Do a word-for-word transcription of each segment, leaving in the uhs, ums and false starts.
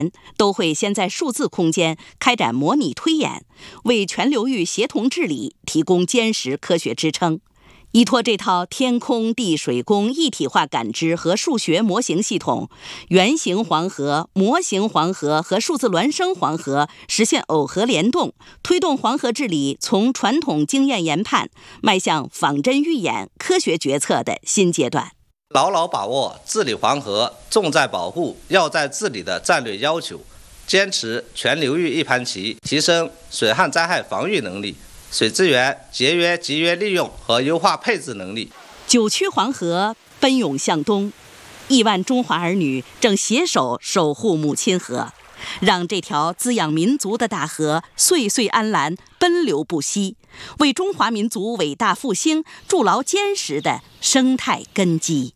都会先在数字空间开展模拟推演，为全流域协同治理提供坚实科学支撑。依托这套天空地水工一体化感知和数学模型系统，圆形黄河、模型黄河和数字孪生黄河实现耦合联动，推动黄河治理从传统经验研判迈向仿真预演、科学决策的新阶段。 牢牢把握治理黄河重在保护、要在治理的战略要求，坚持全流域一盘棋，提升水旱灾害防御能力、水资源节约集约利用和优化配置能力。 九曲黄河奔涌向东，亿万中华儿女正携手守护母亲河，让这条滋养民族的大河岁岁安澜，奔流不息，为中华民族伟大复兴筑牢坚实的生态根基。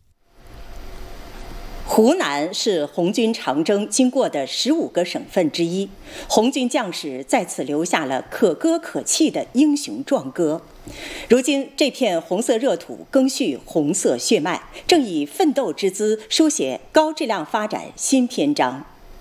湖南是红军长征经过的十五个省份之一，红军将士在此留下了可歌可泣的英雄壮歌。如今，这片红色热土赓续红色血脉，正以奋斗之姿书写高质量发展新篇章。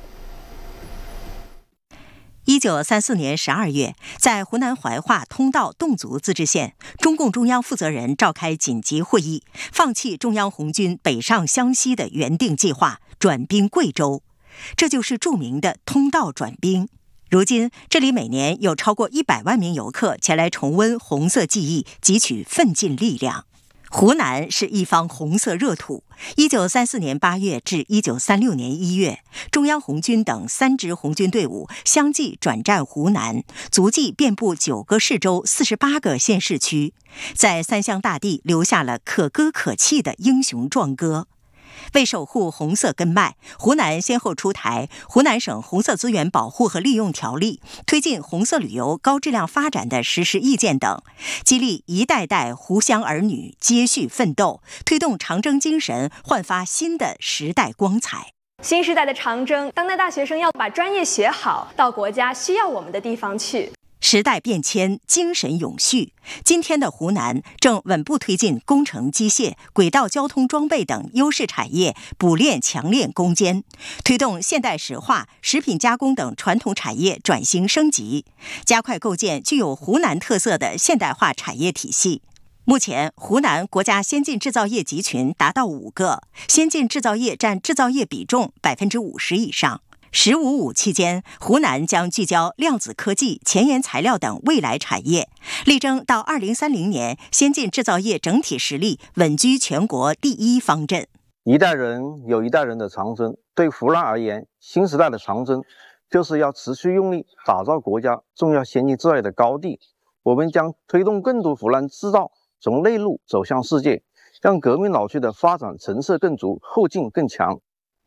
一九三四年十二月，在湖南怀化通道侗族自治县，中共中央负责人召开紧急会议，放弃中央红军北上湘西的原定计划，转兵贵州。这就是著名的通道转兵。如今，这里每年有超过一百万名游客前来重温红色记忆，汲取奋进力量。湖南是一方红色热土。一九三四年八月至一九三六年一月，中央红军等三支红军队伍相继转战湖南，足迹遍布九个市州、四十八个县市区，在三湘大地留下了可歌可泣的英雄壮歌。为守护红色根脉，湖南先后出台《湖南省红色资源保护和利用条例》，推进红色旅游高质量发展的实施意见等，激励一代代湖湘儿女接续奋斗，推动长征精神焕发新的时代光彩。 新时代的长征，当代大学生要把专业学好，到国家需要我们的地方去。 时代变迁，精神永续。今天的湖南正稳步推进工程机械、轨道交通装备等优势产业补链强链攻坚，推动现代石化、食品加工等传统产业转型升级，加快构建具有湖南特色的现代化产业体系。目前，湖南国家先进制造业集群达到五个，先进制造业占制造业比重百分之五十以上。十五五期间，湖南将聚焦量子科技、前沿材料等未来产业，力争到二零三零年先进制造业整体实力稳居全国第一方阵。 一代人有一代人的长征，对湖南而言，新时代的长征就是要持续用力打造国家重要先进制造业的高地。我们将推动更多湖南制造从内陆走向世界，让革命老区的发展成色更足，后劲更强。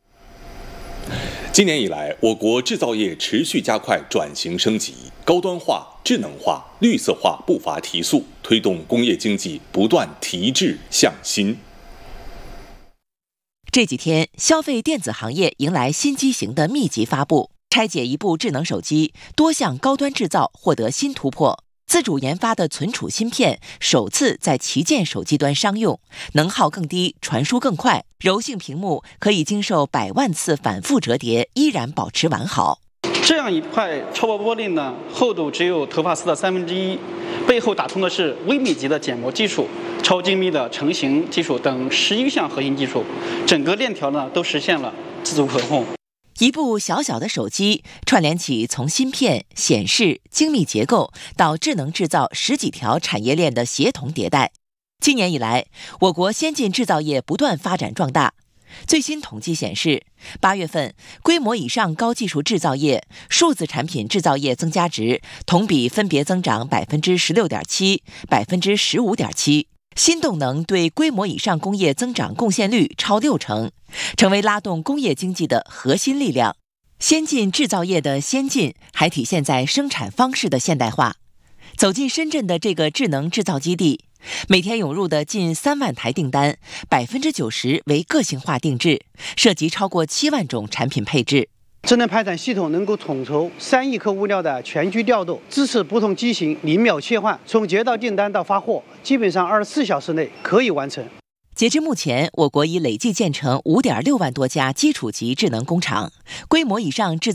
今年以来，我国制造业持续加快转型升级，高端化、智能化、绿色化步伐提速，推动工业经济不断提质向新。 这几天，消费电子行业迎来新机型的密集发布，拆解一部智能手机，多项高端制造获得新突破。自主研发的存储芯片首次在旗舰手机端商用，能耗更低，传输更快，柔性屏幕可以经受百万次反复折叠，依然保持完好。 这样一块超薄玻璃呢，厚度只有头发丝的三分之一，背后打通的是微米级的建模技术、超精密的成型技术等十一项核心技术，整个链条呢都实现了自主可控。 一部小小的手机串联起从芯片、显示、精密结构到智能制造十几条产业链的协同迭代。今年以来，我国先进制造业不断发展壮大。最新统计显示，八月份规模以上高技术制造业、数字产品制造业增加值同比分别增长百分之十六点七、百分之十五点七。新动能对规模以上工业增长贡献率超六成，成为拉动工业经济的核心力量。先进制造业的先进还体现在生产方式的现代化。走进深圳的这个智能制造基地，每天涌入的近三万台订单，百分之九十为个性化定制，涉及超过七万种产品配置。 智能排产系统能够统筹三亿克物料的全局调度，支持不同机型零秒切换，从接到订单到发货，基本上二十四小时内可以完成。 截至目前，我国已累计建成五点六万多家基础级智能工厂，规模以上制造